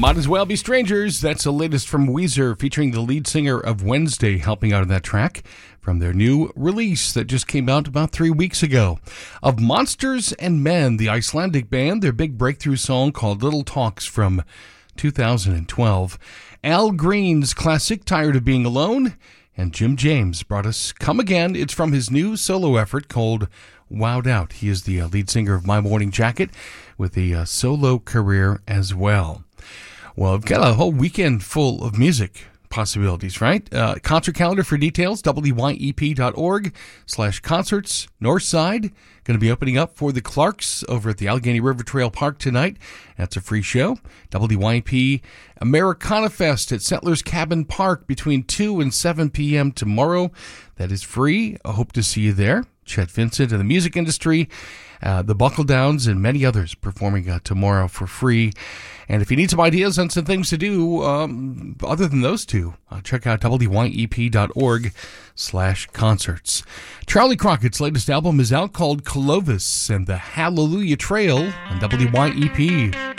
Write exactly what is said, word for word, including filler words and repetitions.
Might As Well Be Strangers. That's the latest from Weezer, featuring the lead singer of Wednesday helping out on that track from their new release that just came out about three weeks ago. Of Monsters and Men, the Icelandic band, their big breakthrough song called Little Talks from two thousand twelve. Al Green's classic Tired of Being Alone. And Jim James brought us Come Again. It's from his new solo effort called Wowed Out. He is the uh, lead singer of My Morning Jacket with a uh, solo career as well. Well, I've got a whole weekend full of music possibilities, right? Uh, concert calendar for details, W Y E P dot org slash concerts. Northside, going to be opening up for the Clarks over at the Allegheny River Trail Park tonight. That's a free show. W Y E P Americana Fest at Settlers Cabin Park between two and seven p.m. tomorrow. That is free. I hope to see you there. Chet Vincent and the music industry, uh, the Buckle Downs, and many others performing uh, tomorrow for free. And if you need some ideas on some things to do um, other than those two, uh, check out W Y E P dot org slash concerts. Charlie Crockett's latest album is out called Clovis and the Hallelujah Trail on W Y E P.